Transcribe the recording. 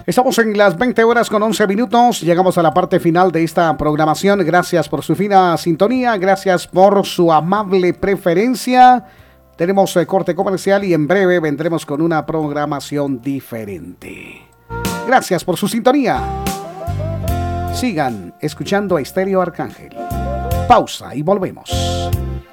Estamos en las 20 horas con 11 minutos. Llegamos a la parte final de esta programación. Gracias por su fina sintonía. Gracias por su amable preferencia. Tenemos corte comercial y en breve vendremos con una programación diferente. Gracias por su sintonía. Sigan escuchando a Estéreo Arcángel. Pausa y volvemos.